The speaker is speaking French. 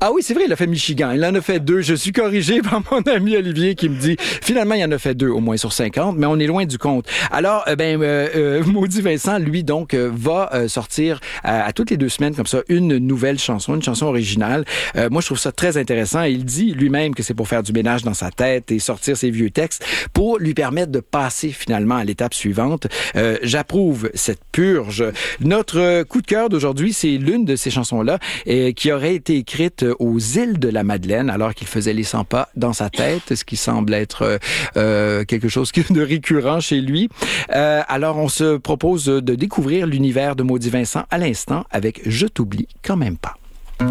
Ah oui, c'est vrai, il a fait Michigan. Il en a fait 2. Je suis corrigé par mon ami Olivier qui me dit, finalement, il en a fait 2 au moins sur 50, mais on est loin du compte. Alors, Maudit Vincent, lui, donc, va sortir à toutes les 2 semaines, comme ça, une nouvelle chanson, une chanson originale. Moi, je trouve ça très intéressant. Il dit lui-même que c'est pour faire du ménage dans sa tête et sortir ses vieux textes pour lui permettre de passer finalement à l'étape suivante. J'approuve cette purge. Notre coup de cœur d'aujourd'hui, c'est l'une de ces chansons-là qui aurait été écrite aux îles de la Madeleine alors qu'il faisait les 100 pas dans sa tête, ce qui semble être quelque chose de récurrent chez lui. Alors, on se propose de découvrir l'univers de Maudit Vincent à l'instant avec « Je t'oublie quand même pas ».